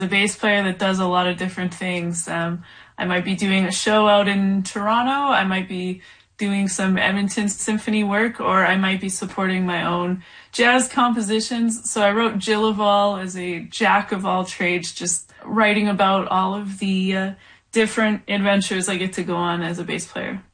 a bass player that does a lot of different things. I might be doing a show out in Toronto. I might be doing some Edmonton Symphony work, or I might be supporting my own jazz compositions. So I wrote Jill of All as a jack of all trades, just writing about all of the different adventures I get to go on as a bass player.